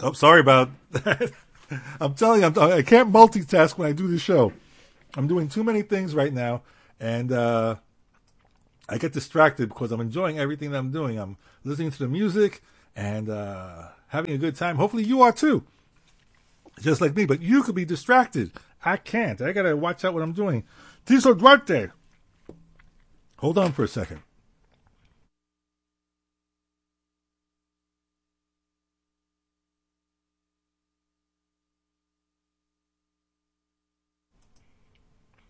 Oh, sorry about that. I'm telling you, I can't multitask when I do the show. I'm doing too many things right now, and I get distracted because I'm enjoying everything that I'm doing. I'm listening to the music and having a good time. Hopefully you are too, just like me. But you could be distracted. I can't. I got to watch out what I'm doing. Tiso Duarte. Hold on for a second.